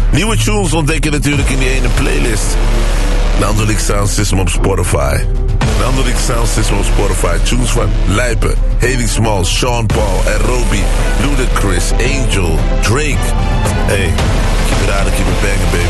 Nieuwe tunes ontdek je natuurlijk in die ene playlist. Landelijk Sound System op Spotify. Landelijk Sound System op Spotify. Tunes van Lijpen, Haley Small, Sean Paul, Arobi, Ludacris, Angel, Drake. Hey, keep it out and keep it banging, baby.